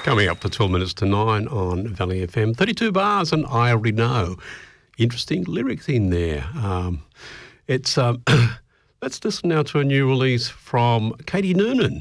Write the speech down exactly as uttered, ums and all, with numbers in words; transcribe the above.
Coming up for twelve minutes to nine on Valley F M. thirty-two bars and I already know. Interesting lyrics in there. Um, it's um, let's listen now to a new release from Katie Noonan.